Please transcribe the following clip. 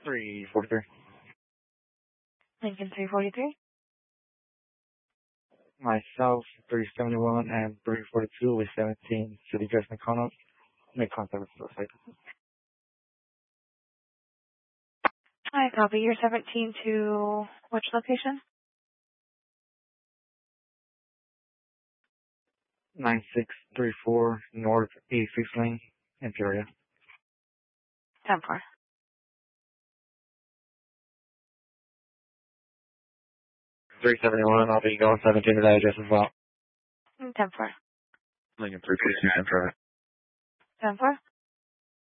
343. Lincoln 343. Myself, 371 and 342 with 17. City Dress McConnell. Make contact with the site. Hi, copy. You're 17 to which location? 9634 North 86 Lane, Imperial. 10-4. 371, I'll be going 17 to that address as well. 10-4. Lincoln 342, 10-4.